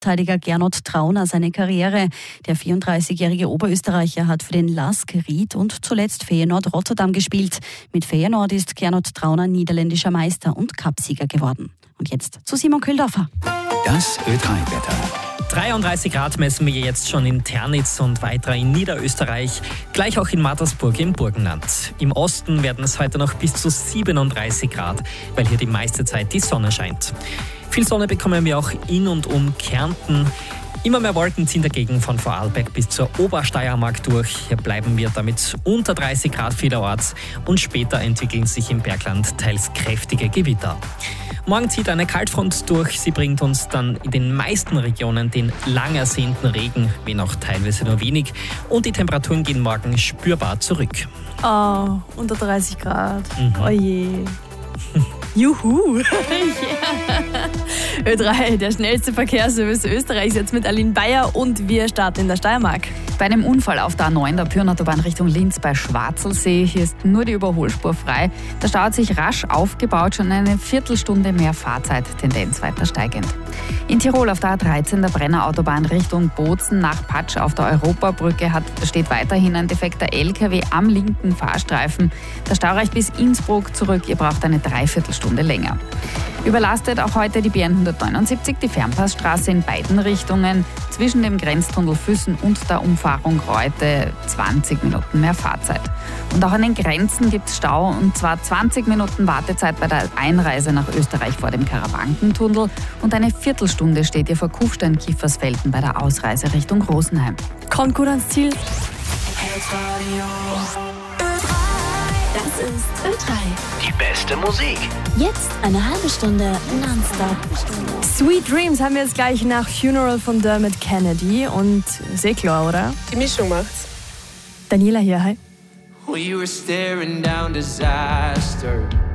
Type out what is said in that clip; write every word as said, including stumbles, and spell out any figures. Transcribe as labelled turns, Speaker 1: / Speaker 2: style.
Speaker 1: Innenverteidiger Gernot Trauner seine Karriere. Der vierunddreißigjährige Oberösterreicher hat für den LASK Ried und zuletzt Feyenoord Rotterdam gespielt. Mit Feyenoord ist Gernot Trauner niederländischer Meister und Cupsieger geworden. Und jetzt zu Simon Kühldorfer.
Speaker 2: Das Ö drei Wetter.
Speaker 3: dreiunddreißig Grad messen wir jetzt schon in Ternitz und weiter in Niederösterreich, gleich auch in Mattersburg im Burgenland. Im Osten werden es heute noch bis zu siebenunddreißig Grad, weil hier die meiste Zeit die Sonne scheint. Viel Sonne bekommen wir auch in und um Kärnten. Immer mehr Wolken ziehen dagegen von Vorarlberg bis zur Obersteiermark durch. Hier bleiben wir damit unter dreißig Grad vielerorts und später entwickeln sich im Bergland teils kräftige Gewitter. Morgen zieht eine Kaltfront durch. Sie bringt uns dann in den meisten Regionen den lang ersehnten Regen, wenn auch teilweise nur wenig. Und die Temperaturen gehen morgen spürbar zurück.
Speaker 4: Oh, unter dreißig Grad.
Speaker 3: Mhm.
Speaker 4: Oh je. Juhu! Yeah. Ö drei, der schnellste Verkehrsservice Österreichs, jetzt mit Aline Bayer und wir starten in der Steiermark.
Speaker 5: Bei einem Unfall auf der A neun der Pyrnautobahn Richtung Linz bei Schwarzelsee, hier ist nur die Überholspur frei. Der Stau hat sich rasch aufgebaut, schon eine Viertelstunde mehr Fahrzeit, Tendenz weiter steigend. In Tirol auf der A dreizehn der Brennerautobahn Richtung Bozen nach Patsch auf der Europabrücke hat, steht weiterhin ein defekter L K W am linken Fahrstreifen. Der Stau reicht bis Innsbruck zurück, ihr braucht eine Dreiviertelstunde länger. Überlastet auch heute die B N hundertneunundsiebzig, die Fernpassstraße in beiden Richtungen. Zwischen dem Grenztunnel Füssen und der Umfahrung Reute zwanzig Minuten mehr Fahrzeit. Und auch an den Grenzen gibt es Stau, und zwar zwanzig Minuten Wartezeit bei der Einreise nach Österreich vor dem Karawankentunnel und eine Viertelstunde steht ihr vor Kufstein-Kiefersfelden bei der Ausreise Richtung Rosenheim.
Speaker 4: Kommt gut ans Ziel.
Speaker 6: Das ist Ö drei.
Speaker 2: Die beste Musik.
Speaker 6: Jetzt eine halbe Stunde nonstop.
Speaker 4: Sweet Dreams haben wir jetzt gleich nach Funeral von Dermot Kennedy und sehr klar, oder?
Speaker 7: Die Mischung macht's.
Speaker 4: Daniela hier, hi.
Speaker 8: We were staring down disaster.